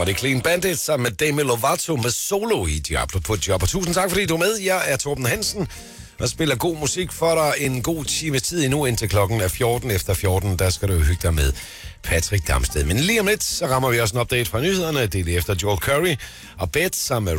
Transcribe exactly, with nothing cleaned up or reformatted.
var det Clean Bandit sammen med Demi Lovato med Solo i Diablo på Job. Og tusind tak, fordi du er med. Jeg er Torben Hansen og spiller god musik for dig en god times tid endnu, indtil klokken er fjorten. Efter fjorten, der skal du hygge dig med Patrick Damsted. Men lige om lidt, så rammer vi også en update fra nyhederne. Det er det efter Joel Curry og Beth sammen med